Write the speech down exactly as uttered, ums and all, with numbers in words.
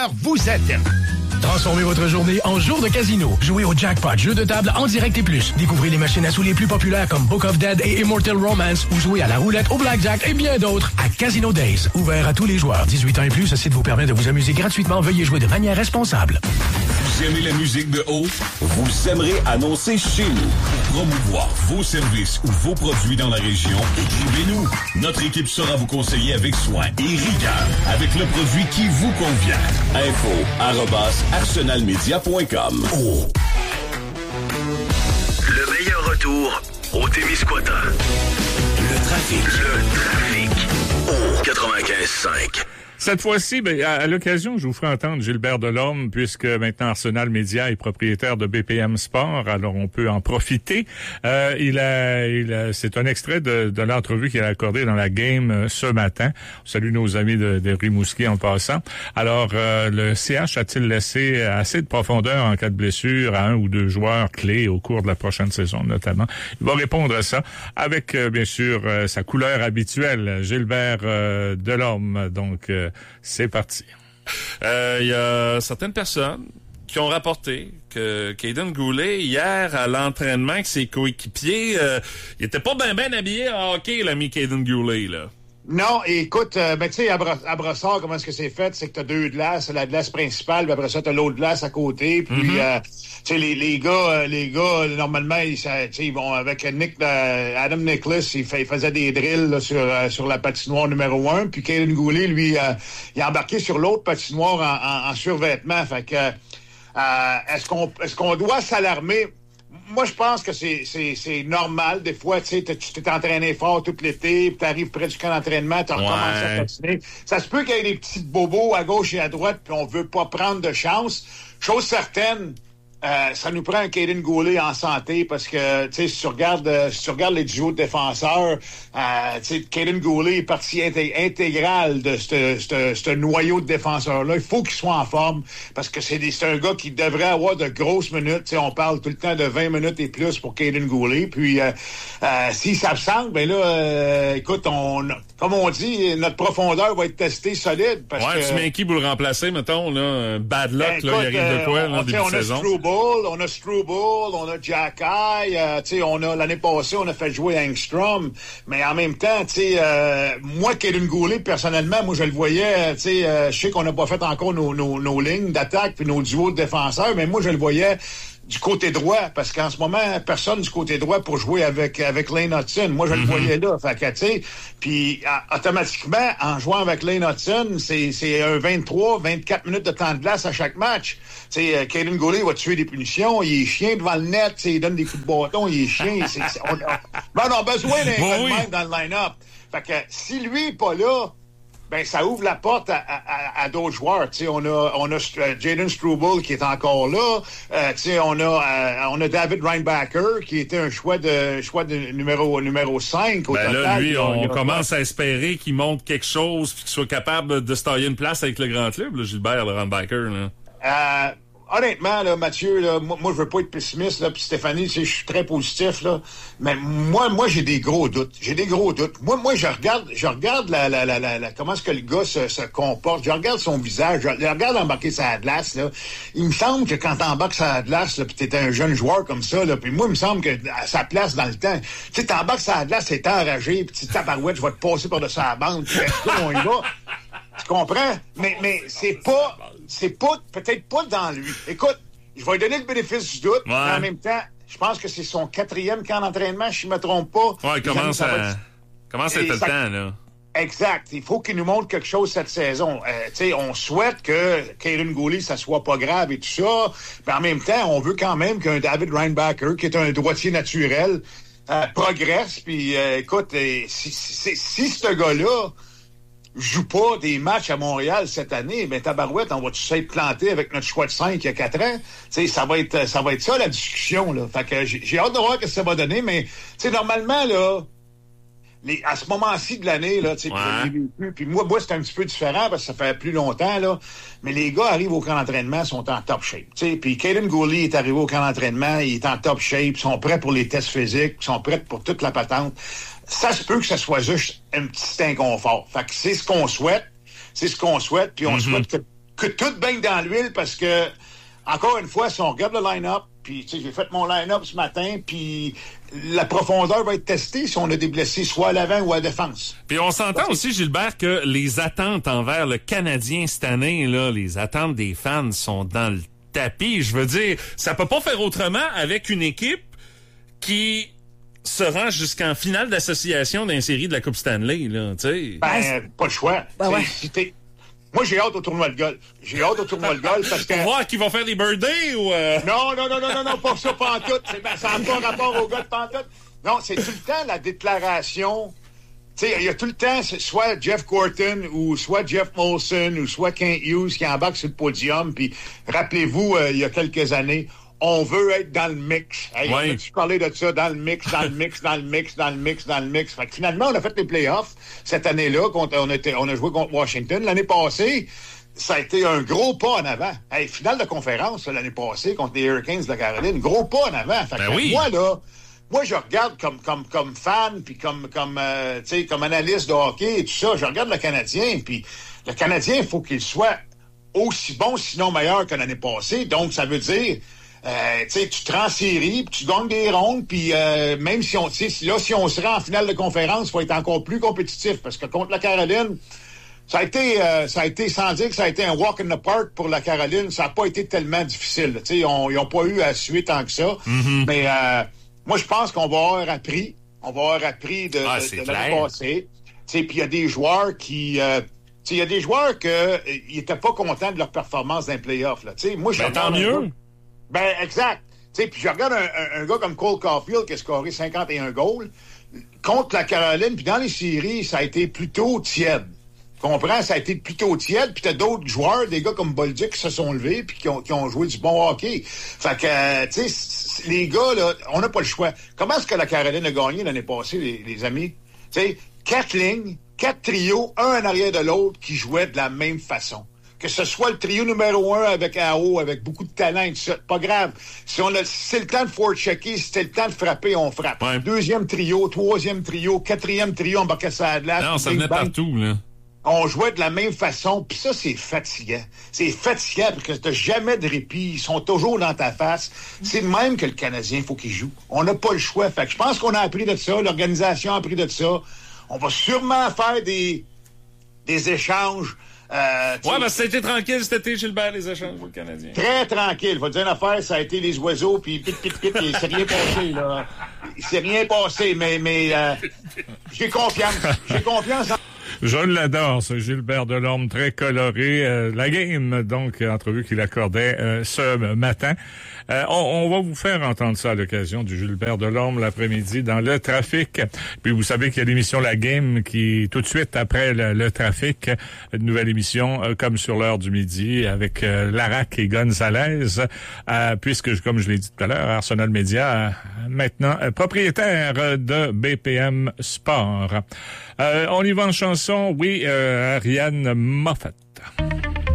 vous êtes. Transformez votre journée en jour de casino. Jouez au jackpot, jeu de table en direct et plus. Découvrez les machines à sous les plus populaires comme Book of Dead et Immortal Romance ou jouez à la roulette, au blackjack et bien d'autres à Casino Days. Ouvert à tous les joueurs. dix-huit ans et plus, ce site vous permet de vous amuser gratuitement. Veuillez jouer de manière responsable. Vous aimez la musique de haut? Vous aimerez annoncer chez nous. Pour promouvoir vos services ou vos produits dans la région, écrivez-nous. Notre équipe saura vous conseiller avec soin et rigueur avec le produit qui vous convient. Info arobase arsenal media point com. Oh. Le meilleur retour au Témiscouata. Le trafic. Le trafic. Au quatre-vingt-quinze cinq. Cette fois-ci, ben, à, à l'occasion, je vous ferai entendre Gilbert Delorme, puisque maintenant Arsenal Média est propriétaire de B P M Sport, alors on peut en profiter. Euh, il a, il a, c'est un extrait de, de l'entrevue qu'il a accordée dans la game euh, ce matin. On salue nos amis de, de Rimouski en passant. Alors, euh, le C H a-t-il laissé assez de profondeur en cas de blessure à un ou deux joueurs clés au cours de la prochaine saison, notamment? Il va répondre à ça avec, euh, bien sûr, euh, sa couleur habituelle, Gilbert euh, Delorme. Donc, euh, c'est parti. Il euh, y a certaines personnes qui ont rapporté que Caden Goulet, hier, à l'entraînement avec ses coéquipiers, euh, il était pas bien ben habillé en hockey, l'ami Caden Goulet, là. Non, écoute, euh, ben, tu sais, à, Bro- à Brossard, comment est-ce que c'est fait? C'est que t'as deux glaces, la glace principale, puis après ça, t'as l'autre glace à côté, puis, mm-hmm. euh, tu sais, les, les gars, euh, les gars, normalement, ils, ils vont avec Nick, euh, Adam Nicholas, il, fait, il faisait des drills là, sur, euh, sur la patinoire numéro un, puis Caden Goulet, lui, euh, il a embarqué sur l'autre patinoire en, en, en survêtement, fait que, euh, est-ce qu'on, est-ce qu'on doit s'alarmer? Moi, je pense que c'est, c'est, c'est normal. Des fois, tu sais, tu t'es entraîné fort tout l'été, puis t'arrives près du camp d'entraînement, t'as recommencé à patiner. Ça se peut qu'il y ait des petites bobos à gauche et à droite, puis on veut pas prendre de chance. Chose certaine, euh, ça nous prend un Caden Goulet en santé, parce que, tu sais, si tu regardes, euh, si tu regardes les duos de défenseurs, euh, tu sais, Caden Goulet est partie inté- intégrale de ce noyau de défenseurs-là. Il faut qu'il soit en forme, parce que c'est, des, c'est un gars qui devrait avoir de grosses minutes. Tu sais, on parle tout le temps de vingt minutes et plus pour Caden Goulet. Puis, euh, euh, s'il s'absente, ben là, euh, écoute, on, comme on dit, notre profondeur va être testée solide. Parce ouais, que, tu mets qui pour le remplacer, mettons, là? Bad luck, ben, écoute, là, il arrive de quoi, euh, là, on, début on de saison? Struble, on a Struble, on a Jacky, euh, tu sais, on a, l'année passée, on a fait jouer Engstrom, mais en même temps, tu sais, euh, moi, Caden Goulet, personnellement, moi, je le voyais, tu sais, euh, je sais qu'on n'a pas fait encore nos, nos, nos lignes d'attaque puis nos duos de défenseurs, mais moi, je le voyais du côté droit, parce qu'en ce moment, personne du côté droit pour jouer avec avec Lane Hudson. Moi, je mm-hmm. le voyais là. Fait que, tu sais, puis automatiquement, en jouant avec Lane Hudson, c'est c'est un vingt-trois, vingt-quatre minutes de temps de glace à chaque match. Tu sais, Caden Goulet va tuer des punitions, il est chien devant le net, tu sais, il donne des coups de bâton, il est chien. C'est, c'est, on, on, on a besoin d'un gars de même dans le line-up. Fait que si lui est pas là, ben ça ouvre la porte à, à, à d'autres joueurs. Tu sais, on a on a uh, Jaden Struble qui est encore là. Euh, tu sais, on a uh, on a David Reinbacher qui était un choix de choix de numéro numéro cinq au ben total. Là, lui, on, on commence à espérer qu'il monte quelque chose puis qu'il soit capable de se tailler une place avec le grand club, là, Gilbert Reinbacher, là. Euh, Honnêtement, là, Mathieu, là, moi, moi, je veux pas être pessimiste, là, puis Stéphanie, tu sais, je suis très positif, là. Mais moi, moi, j'ai des gros doutes. J'ai des gros doutes. Moi, moi, je regarde, je regarde la, la, la, la, la comment est-ce que le gars se, se comporte. Je regarde son visage. Je, je regarde embarquer sa glace, là. Il me semble que quand t'embarques sa glace, là, puis t'es un jeune joueur comme ça, là, puis moi, il me semble que à sa place dans le temps, tu sais, t'embarques sa glace, t'es enragé, puis tu tabarouette, je vais te passer par-dessus la bande, puis on y va. Tu comprends? Mais, mais c'est pas, c'est pas, peut-être pas dans lui. Écoute, je vais lui donner le bénéfice du doute, ouais. Mais en même temps, je pense que c'est son quatrième camp d'entraînement, si je me trompe pas. Ouais, il commence à, être... commence à être le temps, là. Exact. Il faut qu'il nous montre quelque chose cette saison. Euh, tu sais, on souhaite que Caden Goulet, ça soit pas grave et tout ça, mais en même temps, on veut quand même qu'un David Reinbacher, qui est un droitier naturel, euh, progresse, puis euh, écoute, euh, si, si, si ce gars-là joue pas des matchs à Montréal cette année, ben tabarouette, on va tous être planté avec notre choix de cinq il y a quatre ans. Tu sais, ça va être ça va être ça la discussion là. Fait que j'ai, j'ai hâte de voir ce que ça va donner, mais tu sais, normalement là, les, à ce moment-ci de l'année là, tu sais, ouais. Puis moi, moi c'est un petit peu différent parce que ça fait plus longtemps là, mais les gars arrivent au camp d'entraînement, sont en top shape. Tu sais, puis Caden Goulet est arrivé au camp d'entraînement, il est en top shape, sont prêts pour les tests physiques, sont prêts pour toute la patente. Ça se peut que ça soit juste un petit inconfort. Fait que c'est ce qu'on souhaite. C'est ce qu'on souhaite. Puis on mm-hmm. souhaite que que tout baigne dans l'huile parce que, encore une fois, si on regarde le line-up, puis tu sais, j'ai fait mon line-up ce matin, puis la profondeur va être testée si on a des blessés soit à l'avant ou à la défense. Puis on s'entend aussi, Gilbert, que les attentes envers le Canadien cette année, là, les attentes des fans sont dans le tapis. Je veux dire, ça peut pas faire autrement avec une équipe qui se rend jusqu'en finale d'association d'une série de la Coupe Stanley, là, tu sais. Ben, pas le choix. Ben ouais. Si t'es... Moi, j'ai hâte au tournoi de golf. J'ai hâte au tournoi de golf parce que... Pour voir qui vont faire des birthdays ou... Euh... Non, non, non, non, non, non, pas ça, pas en tout. C'est, ben, ça n'a pas rapport au gars de pantoute. Non, c'est tout le temps la déclaration. Tu sais, il y a tout le temps, c'est soit Jeff Gorton ou soit Jeff Molson ou soit Kent Hughes qui embarque sur le podium. Puis, rappelez-vous, euh, il y a quelques années, on veut être dans le mix. Hey, ouais. Tu parlais de ça, dans le mix, dans le mix, dans le mix, dans le mix, dans le mix. Fait que finalement, on a fait les playoffs cette année-là. Contre, on, était, on a joué contre Washington. L'année passée, ça a été un gros pas en avant. Hey, finale de conférence, l'année passée, contre les Hurricanes de la Caroline. Gros pas en avant. Fait que ben oui. moi, là, moi, je regarde comme, comme, comme fan, puis comme, comme, euh, tu sais, comme analyste de hockey et tout ça. Je regarde le Canadien, puis le Canadien, il faut qu'il soit aussi bon, sinon meilleur que l'année passée. Donc, ça veut dire... Euh, tu sais, tu te rends en série, puis tu gagnes des rondes, puis euh, même si on, tu sais, là, si on se rend en finale de conférence, il faut être encore plus compétitif, parce que contre la Caroline, ça a été, euh, ça a été, sans dire que ça a été un walk in the park pour la Caroline, ça n'a pas été tellement difficile. Tu sais, ils n'ont pas eu à suer tant que ça. Mm-hmm. Mais euh, moi, je pense qu'on va avoir appris, on va avoir appris de, ah, de, de l'année passée. Tu sais, puis il y a des joueurs qui... Euh, il y a des joueurs qui n'étaient pas contents de leur performance dans les playoffs. Là. Moi, je ben, tant mieux. Ben, exact. Tu sais, puis je regarde un, un, un gars comme Cole Caulfield qui a scoré cinquante et un goals contre la Caroline, puis dans les séries, ça a été plutôt tiède. Tu comprends? Ça a été plutôt tiède, puis t'as d'autres joueurs, des gars comme Bolduc qui se sont levés puis qui ont, qui ont joué du bon hockey. Fait que, euh, tu sais, les gars, là, on n'a pas le choix. Comment est-ce que la Caroline a gagné l'année passée, les, les amis? Tu sais, quatre lignes, quatre trios, un en arrière de l'autre qui jouaient de la même façon. Que ce soit le trio numéro un avec A O, avec beaucoup de talent et tout ça, pas grave. Si on a, si c'est le temps de forechecker, si c'est le temps de frapper, on frappe. Ouais. Deuxième trio, troisième trio, quatrième trio, on embarquait ça à glace. Non, ça venait bang. partout, là. On jouait de la même façon, puis ça, c'est fatigant. C'est fatigant parce que t'as jamais de répit, ils sont toujours dans ta face. C'est le même que le Canadien, il faut qu'il joue. On n'a pas le choix. Fait que je pense qu'on a appris de ça, l'organisation a appris de ça. On va sûrement faire des, des échanges. Euh, ouais, ben ça a été tranquille cet été, Gilbert, les échanges pour le Canadien. Très tranquille. Faut dire une affaire, ça a été les oiseaux, puis pit, pit, pit, il s'est rien passé, là. Il s'est rien passé, mais, mais euh, j'ai confiance. J'ai confiance en... Je l'adore, ce Gilbert Delorme, très coloré. Euh, la game, donc, entrevue qu'il accordait euh, ce matin. Euh, on, on va vous faire entendre ça à l'occasion du Gilbert Delorme l'après-midi dans le trafic. Puis vous savez qu'il y a l'émission La Game qui, tout de suite après le, le trafic, une nouvelle émission euh, comme sur l'heure du midi avec euh, Larac et Gonzalez, euh, puisque, comme je l'ai dit tout à l'heure, Arsenal Média, euh, maintenant euh, propriétaire de B P M Sport. Euh, on y va en chanson, oui, euh, Ariane Moffett.